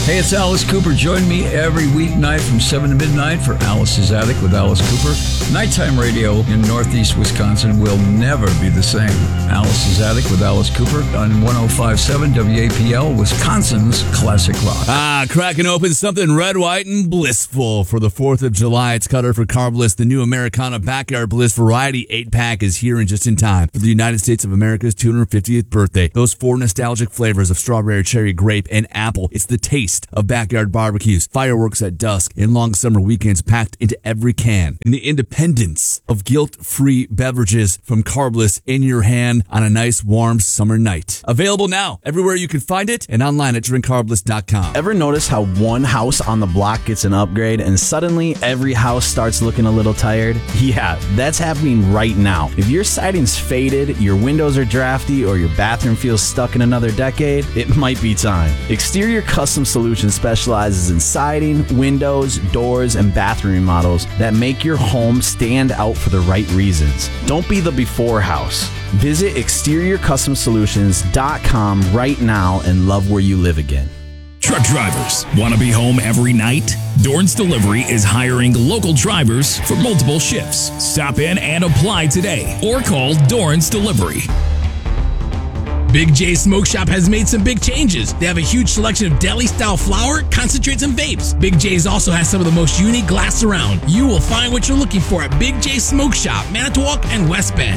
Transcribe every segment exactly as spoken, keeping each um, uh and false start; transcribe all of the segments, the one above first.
Hey, it's Alice Cooper. Join me every weeknight from seven to midnight for Alice's Attic with Alice Cooper. Nighttime radio in Northeast Wisconsin will never be the same. Alice's Attic with Alice Cooper on one oh five point seven W A P L, Wisconsin's classic rock. Ah, cracking open something red, white, and blissful for the fourth of July. It's Cutter for Carb Bliss. The new Americana Backyard Bliss Variety eight-pack is here in just in time for the United States of America's two hundred fiftieth birthday. Those four nostalgic flavors of strawberry, cherry, grape, and apple. It's the taste of backyard barbecues, fireworks at dusk, and long summer weekends packed into every can. And the independence of guilt-free beverages from Carb Bliss in your hand on a nice, warm summer night. Available now everywhere you can find it and online at drink carb bliss dot com. Ever notice how one house on the block gets an upgrade and suddenly every house starts looking a little tired? Yeah, that's happening right now. If your siding's faded, your windows are drafty, or your bathroom feels stuck in another decade, it might be time. Exterior Custom Solutions specializes in siding, windows, doors, and bathroom remodels that make your home stand out for the right reasons. Don't be the before house. Visit exterior custom solutions dot com right now and love where you live again. Truck drivers, want to be home every night? Dorn's Delivery is hiring local drivers for multiple shifts. Stop in and apply today or call Dorn's Delivery. Big J Smoke Shop has made some big changes. They have a huge selection of deli-style flower, concentrates, and vapes. Big J's also has some of the most unique glass around. You will find what you're looking for at Big J Smoke Shop, Manitowoc, and West Bend.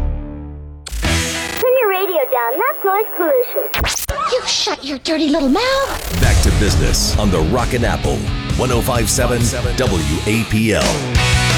Turn your radio down. That's noise pollution. You shut your dirty little mouth. Back to business on the Rockin' Apple, one oh five point seven W A P L.